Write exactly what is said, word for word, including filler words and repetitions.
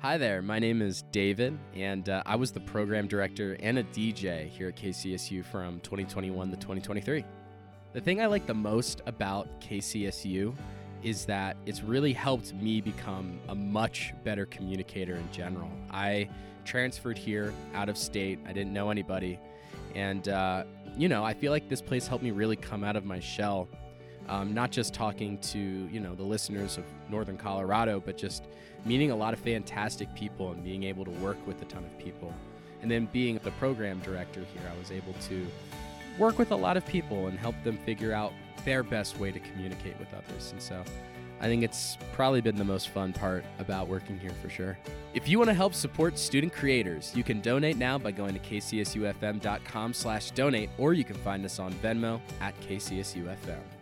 Hi there, my name is David, and uh, I was the program director and a D J here at K C S U from twenty twenty-one to twenty twenty-three. The thing I like the most about K C S U is that it's really helped me become a much better communicator in general. I transferred here out of state, I didn't know anybody, and uh, you know, I feel like this place helped me really come out of my shell. Um, not just talking to, you know, the listeners of Northern Colorado, but just meeting a lot of fantastic people and being able to work with a ton of people. And then being the program director here, I was able to work with a lot of people and help them figure out their best way to communicate with others. And so I think it's probably been the most fun part about working here for sure. If you want to help support student creators, you can donate now by going to k c s u f m dot com slash donate, or you can find us on Venmo at K C S U F M.